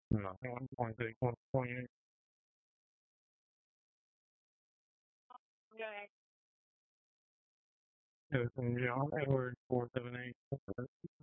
No, 1.6, 1.8. Yeah, I'm at work 478.